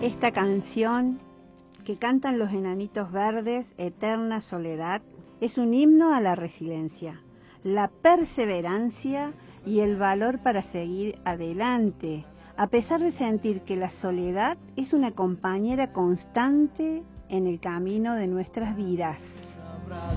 Esta canción que cantan los enanitos verdes, Eterna Soledad, es un himno a la resiliencia, la perseverancia y el valor para seguir adelante, a pesar de sentir que la soledad es una compañera constante en el camino de nuestras vidas.